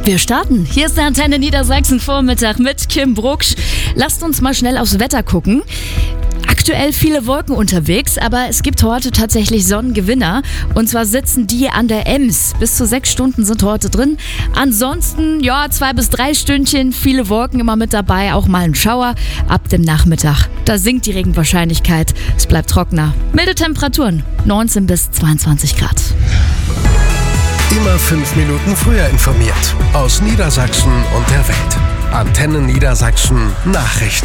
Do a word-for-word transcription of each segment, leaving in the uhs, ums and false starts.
Wir starten. Hier ist der Antenne Niedersachsen Vormittag mit Kim Brucksch. Lasst uns mal schnell aufs Wetter gucken. Aktuell viele Wolken unterwegs, aber es gibt heute tatsächlich Sonnengewinner. Und zwar sitzen die an der Ems. Bis zu sechs Stunden sind heute drin. Ansonsten, ja, zwei bis drei Stündchen, viele Wolken immer mit dabei, auch mal ein Schauer. Ab dem Nachmittag, da sinkt die Regenwahrscheinlichkeit. Es bleibt trockener. Milde Temperaturen, neunzehn bis zweiundzwanzig Grad. Immer fünf Minuten früher informiert. Aus Niedersachsen und der Welt. Antenne Niedersachsen Nachrichten.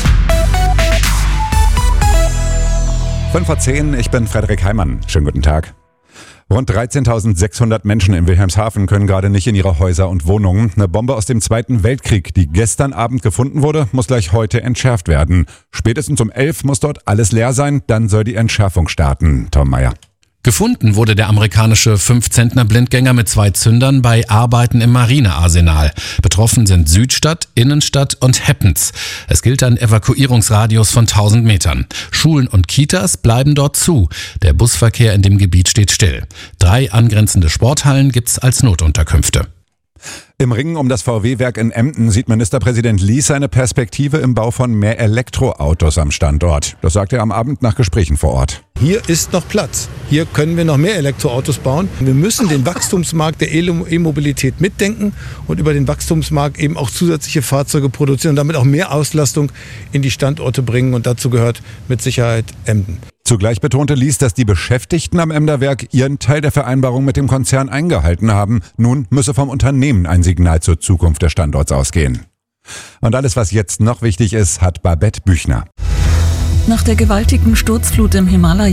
fünf vor zehn, ich bin Frederik Heimann. Schönen guten Tag. Rund dreizehntausendsechshundert Menschen in Wilhelmshaven können gerade nicht in ihre Häuser und Wohnungen. Eine Bombe aus dem Zweiten Weltkrieg, die gestern Abend gefunden wurde, muss gleich heute entschärft werden. Spätestens um elf muss dort alles leer sein, dann soll die Entschärfung starten. Tom Meyer. Gefunden wurde der amerikanische fünf-Zentner-Blindgänger mit zwei Zündern bei Arbeiten im Marinearsenal. Betroffen sind Südstadt, Innenstadt und Heppens. Es gilt ein Evakuierungsradius von tausend Metern. Schulen und Kitas bleiben dort zu. Der Busverkehr in dem Gebiet steht still. Drei angrenzende Sporthallen gibt's als Notunterkünfte. Im Ringen um das V W-Werk in Emden sieht Ministerpräsident Lies seine Perspektive im Bau von mehr Elektroautos am Standort. Das sagt er am Abend nach Gesprächen vor Ort. Hier ist noch Platz. Hier können wir noch mehr Elektroautos bauen. Wir müssen den Wachstumsmarkt der E-Mobilität mitdenken und über den Wachstumsmarkt eben auch zusätzliche Fahrzeuge produzieren und damit auch mehr Auslastung in die Standorte bringen. Und dazu gehört mit Sicherheit Emden. Zugleich betonte Lies, dass die Beschäftigten am Emder-Werk ihren Teil der Vereinbarung mit dem Konzern eingehalten haben. Nun müsse vom Unternehmen ein Signal zur Zukunft des Standorts ausgehen. Und alles, was jetzt noch wichtig ist, hat Babette Büchner. Nach der gewaltigen Sturzflut im Himalaya